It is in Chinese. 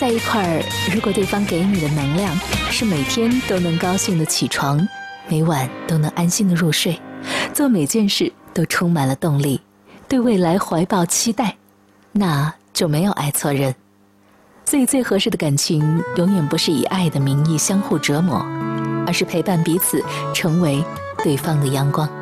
在一块儿，如果对方给你的能量是每天都能高兴的起床，每晚都能安心的入睡，做每件事都充满了动力，对未来怀抱期待，那就没有爱错人。所以最合适的感情永远不是以爱的名义相互折磨，而是陪伴彼此成为对方的阳光。